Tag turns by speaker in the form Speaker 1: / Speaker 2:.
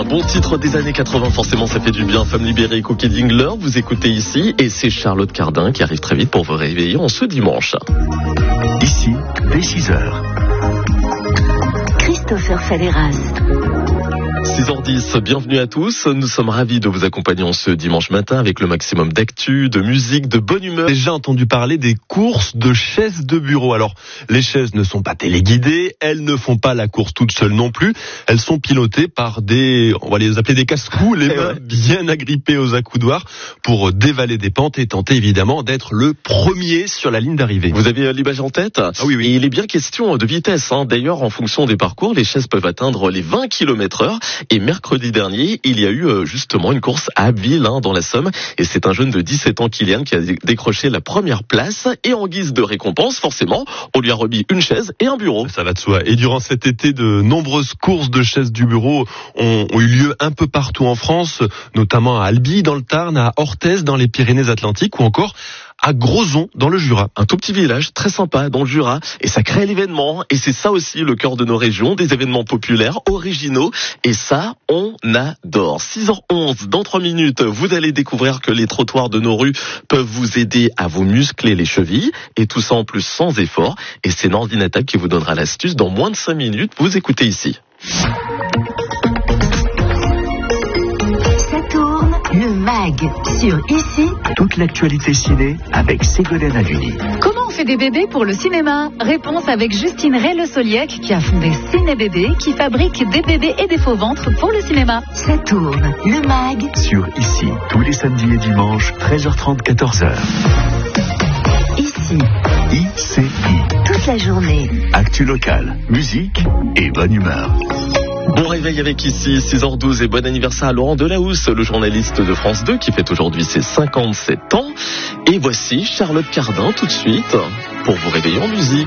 Speaker 1: bon titre des années 80, forcément ça fait du bien. Femme libérée, Cookie Dingler, vous écoutez ici, et c'est Charlotte Cardin qui arrive très vite pour vous réveiller en ce dimanche.
Speaker 2: Ici, dès 6h.
Speaker 3: Christopher Federas.
Speaker 1: 6h10, bienvenue à tous. Nous sommes ravis de vous accompagner en ce dimanche matin avec le maximum d'actu, de musique, de bonne humeur.
Speaker 4: Déjà entendu parler des courses de chaises de bureau. Alors, les chaises ne sont pas téléguidées, elles ne font pas la course toutes seules non plus. Elles sont pilotées par on va les appeler des casse-cous, les mains bien agrippées aux accoudoirs pour dévaler des pentes et tenter évidemment d'être le premier sur la ligne d'arrivée.
Speaker 1: Vous avez l'image en tête ?
Speaker 4: Ah oui.
Speaker 1: Et il est bien question de vitesse. D'ailleurs, en fonction des parcours, les chaises peuvent atteindre les 20 km/h. Et mercredi dernier, il y a eu justement une course à Abbeville, dans la Somme. Et c'est un jeune de 17 ans, Kylian, qui a décroché la première place. Et en guise de récompense, forcément, on lui a remis une chaise et un bureau.
Speaker 4: Ça va de soi. Et durant cet été, de nombreuses courses de chaises du bureau ont eu lieu un peu partout en France, notamment à Albi, dans le Tarn, à Orthez, dans les Pyrénées-Atlantiques, ou encore à Grozon, dans le Jura.
Speaker 1: Un tout petit village très sympa dans le Jura, et ça crée l'événement, et c'est ça aussi le cœur de nos régions, des événements populaires, originaux, et ça, on adore. 6h11, dans 3 minutes, vous allez découvrir que les trottoirs de nos rues peuvent vous aider à vous muscler les chevilles, et tout ça en plus sans effort, et c'est Nordinata qui vous donnera l'astuce dans moins de 5 minutes, vous écoutez ici.
Speaker 3: Le MAG sur Ici.
Speaker 2: Toute l'actualité ciné avec Ségolène Haluni.
Speaker 5: Comment on fait des bébés pour le cinéma ? Réponse avec Justine Ray-Le Soliec qui a fondé Ciné Bébé, qui fabrique des bébés et des faux ventres pour le cinéma.
Speaker 3: Ça tourne. Le MAG
Speaker 2: Sur Ici, tous les samedis et dimanches, 13h30, 14h.
Speaker 3: Ici.
Speaker 2: ICI.
Speaker 3: Toute la journée.
Speaker 2: Actu locale, musique et bonne humeur.
Speaker 1: Bon réveil avec ici, 6h12 et bon anniversaire à Laurent Delahousse, le journaliste de France 2 qui fête aujourd'hui ses 57 ans. Et voici Charlotte Cardin tout de suite pour vous réveiller en musique.